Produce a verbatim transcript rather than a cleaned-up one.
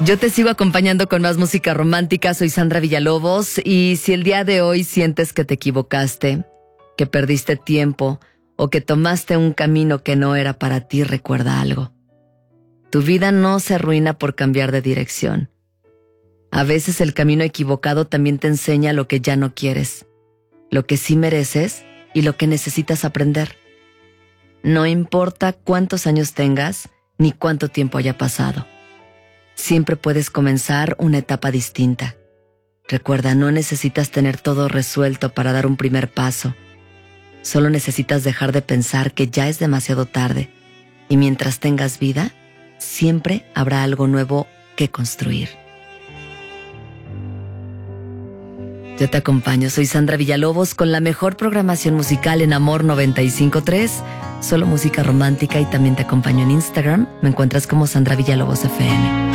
Yo te sigo acompañando con más música romántica. Soy Sandra Villalobos y si el día de hoy sientes que te equivocaste, que perdiste tiempo o que tomaste un camino que no era para ti, recuerda algo. Tu vida no se arruina por cambiar de dirección. A veces el camino equivocado también te enseña lo que ya no quieres, lo que sí mereces y lo que necesitas aprender. No importa cuántos años tengas ni cuánto tiempo haya pasado. Siempre puedes comenzar una etapa distinta. Recuerda, no necesitas tener todo resuelto para dar un primer paso. Solo necesitas dejar de pensar que ya es demasiado tarde. Y mientras tengas vida, siempre habrá algo nuevo que construir. Yo te acompaño, soy Sandra Villalobos con la mejor programación musical en Amor noventa y cinco punto tres. Solo música romántica y también te acompaño en Instagram. Me encuentras como Sandra Villalobos F M.